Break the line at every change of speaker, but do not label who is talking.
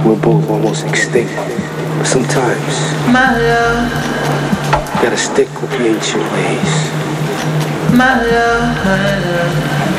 We're both almost extinct. But sometimes,
my love,
gotta stick with the ancient ways.
my love, my love.